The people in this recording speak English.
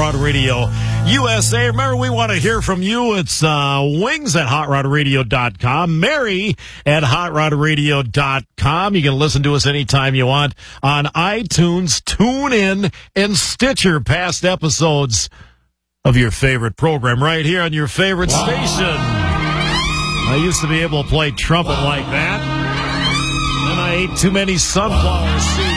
Rod Radio USA. Remember, we want to hear from you. It's wings at hotrodradio.com, Mary at hotrodradio.com. You can listen to us anytime you want on iTunes, TuneIn, and Stitcher. Past episodes of your favorite program right here on your favorite station. I used to be able to play trumpet like that. Then I ate too many sunflower seeds.